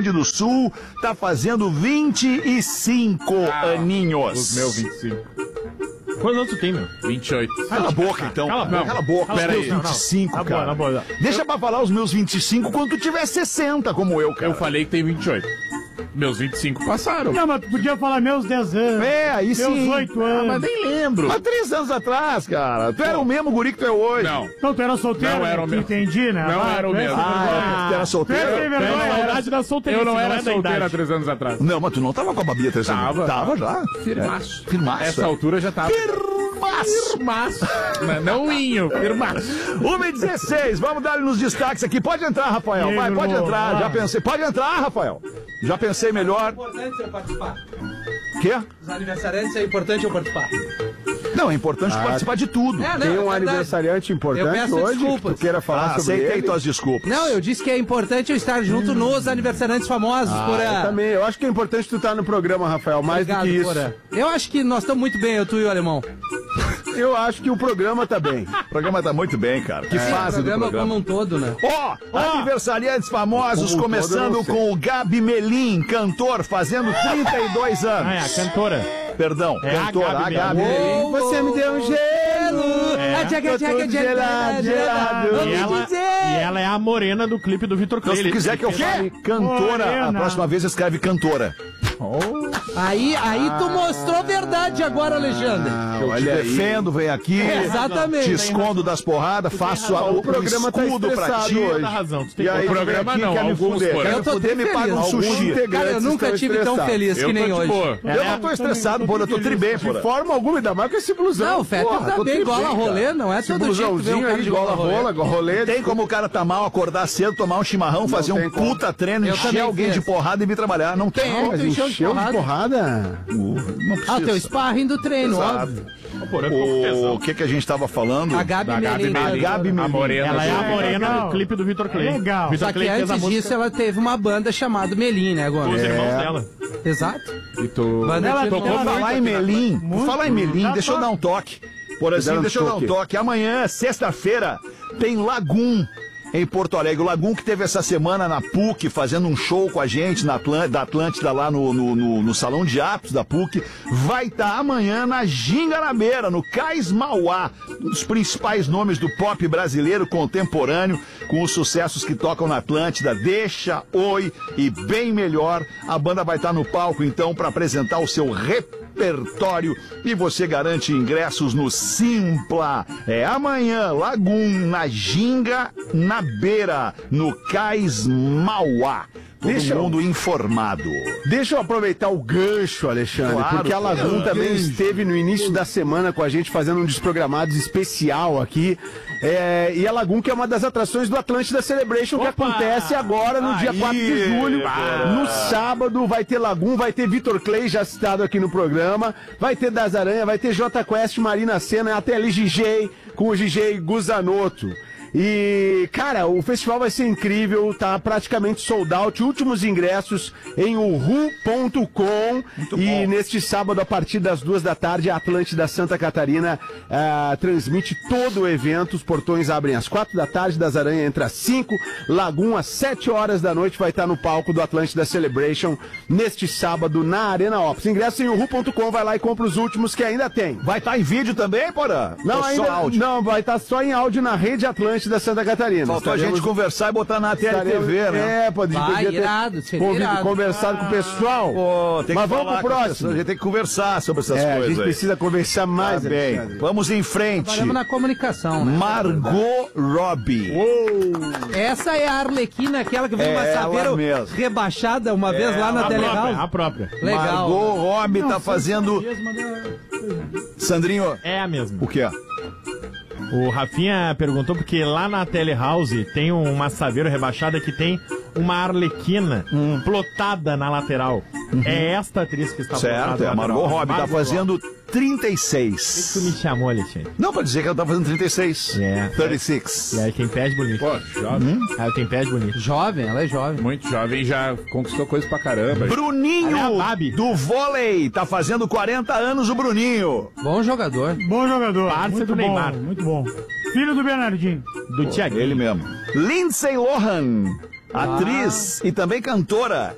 Grande do Sul, tá fazendo 25 aninhos. Os meus 25. Quantos anos tu tem, meu? 28. Cala a boca, então. Cala a boca. Cala a boca. Pera Os aí. meus 25, Tá cara. bom. Deixa pra falar os meus 25 quando tu tiver 60, como eu, cara. Eu falei que tem 28. Meus 25 passaram. Não, mas tu podia falar meus 10 anos. É, aí meus sim. 8 Ah, anos. mas nem lembro. Há 3 anos atrás, cara. Tu era o mesmo guri que tu é hoje. Não. Então tu era solteiro? Não era o tu mesmo. Entendi, né? Não Ah, era o tu é mesmo. sem Ah, vergonha. tu era solteiro? Tu é sem vergonha. É a idade da solteirice, Eu não era é da solteiro há idade. 3 anos atrás. Não, mas tu não tava com a Babi há 3 anos. Tava. Tava já. Firmaço. Firmaço. Essa altura já tava. Firmaço. Não inho, firmaço. 1h16, vamos dar nos destaques aqui. Pode entrar, Rafael. Vai, pode entrar. Já pensei. Pode entrar, Rafael. Já pensei melhor. É importante eu participar. Quê? Os aniversariantes é importante eu participar. Não, é importante participar de tudo. É, não, Tem é um verdade. aniversariante Eu importante peço hoje desculpas. que tu queira falar sobre Aceitei ele. tuas desculpas. Não, eu disse que é importante eu estar junto nos aniversariantes famosos, Eu Porã. também. Eu acho que é importante tu estar no programa, Rafael, mais Obrigado, do que isso. Porã. Eu acho que nós estamos muito bem, eu, tu e o Alemão. Eu acho que o programa tá bem. O programa tá muito bem, cara. Que Sim, fase o do programa programa. como um todo, né? Aniversariantes famosos, Como um começando todo, eu não sei. com o Gabi Melim, cantor, fazendo 32 anos. Ah, é, a cantora. Perdão, É a cantor, Gabi a Gabi Melim. Melim. Você me deu um gelo. É. Ah, tchaca, Tô tchaca, todo tchaca, gelado, gelado. Vamos E ela é a morena do clipe do Vitor Então, Clay. se tu quiser que eu fale cantora, a Morena. próxima vez escreve cantora. Aí tu mostrou a verdade agora, Alexandre. Eu te defendo, vem aqui, Exatamente. te escondo das porradas, faço razão. o O programa tá escudo pra estressado ti. hoje. Tá razão, tu tem E aí, que... O programa vem aqui, não, quer me alguns fuder. foram. Quer Eu me tô fuder, me paga um feliz. sushi. Cara, eu nunca estão tive tão estressados. feliz Eu que nem tô de hoje. boa. Eu não tô estressado, pô, eu tô tri bem, pô. De forma alguma, ainda mais com esse blusão. Não, o Fetter Porra, tá tô bem, tri gola bem, rolê, cara. não é Esse todo dia que tu vê um blusãozinho cara aí, de gola gola rolê. rolê. Tem como o cara tá mal, acordar cedo, tomar um chimarrão, fazer um tem como. puta treino, Eu encher também alguém fiz. de porrada e vir trabalhar. Não tem. Tem. Mas Tu encheu de encheu de porrada? porrada? Não precisa. Ah, teu sparring do treino, óbvio. O que a gente tava falando? A Gabi Da Gabi Melim. Melim. Gabi Melim. A morena. Ela é a do- morena legal. do clipe do Vitor Clay. É legal. Vitor Só que Clay fez a antes música disso ela teve uma banda chamada Melim, né, com os Gomes? irmãos dela. Exato. E tu... Banda Ela- de- Por ela- falar em Melim, Muito. deixa eu dar um toque. Por Dá assim, um deixa eu dar um toque. toque. Amanhã, sexta-feira, tem Lagum em Porto Alegre. O Lagum que teve essa semana na PUC, fazendo um show com a gente da Atlântida lá no Salão de Atos da PUC, vai estar amanhã na Gingarabeira, no Cais Mauá, um dos principais nomes do pop brasileiro contemporâneo, com os sucessos que tocam na Atlântida, Deixa, Oi e Bem Melhor. A banda vai estar no palco, então, para apresentar o seu repertório e você garante ingressos no Simpla. É amanhã, Lagum, na Ginga, na Beira, no Cais Mauá. Todo mundo informado. Deixa eu aproveitar o gancho, Alexandre, Claro, porque a Lagum claro. também esteve no início da semana com a gente fazendo um Desprogramados especial aqui. E a Lagum, que é uma das atrações do Atlântida Celebration, que acontece agora no dia 4 de julho. No sábado vai ter Lagum, vai ter Vitor Clay, já citado aqui no programa, vai ter Das Aranha, vai ter J Quest, Marina Sena, até LGG, com o DJ Guzanotto. E, cara, o festival vai ser incrível, tá praticamente sold out, últimos ingressos em uhu.com. E neste sábado, a partir das 14h, a Atlântida Santa Catarina transmite todo o evento. Os portões abrem às 16h, Das Aranha entra às 5, Lagum às 7h da noite vai estar no palco do Atlântida Celebration neste sábado na Arena Ops. Ingresso em uhu.com, vai lá e compra os últimos que ainda tem. Vai estar em vídeo também, Porã? Não, Ou ainda só áudio? não, vai estar só em áudio na rede Atlântida da Santa Catarina. Faltou a gente conversar e botar na estaremos- TLTV, né? É, pode Vai, irado, seria irado. conversado com o pessoal. Pô, tem Mas que vamos falar pro com as próximo. pessoas, a gente tem que conversar sobre essas A coisas gente aí. precisa conversar mais, Tá bem. Alexandre. Vamos em frente. Trabalhamos na comunicação, né? Margot Robbie. Essa é a Arlequina, aquela que veio uma Ela saveiro mesmo. rebaixada uma vez lá na A própria, Telehouse. a própria. Legal. Margot Robbie tá fazendo... Sandrinho, É a mesma. o quê? O Rafinha perguntou porque lá na Telehouse tem uma saveiro rebaixada que tem uma arlequina plotada na lateral. É esta atriz que está plotada Certo, é na a Margot lateral. Robbie, tá Margot fazendo Robbie. Tu 36. me chamou, Alexandre. Não, pra dizer que ela tá fazendo 36. É. 36. E aí quem pede bonito. Pô, jovem. Aí quem pede bonito. Jovem, ela é jovem. Muito jovem, já conquistou coisa pra caramba. Bruninho Olha a Babi. do vôlei, tá fazendo 40 anos o Bruninho. Bom jogador. Bom jogador. Parça muito do bom, Neymar. Muito bom. Filho do Bernardinho. Do Thiaguinho. Ele mesmo. Lindsay Lohan, atriz e também cantora.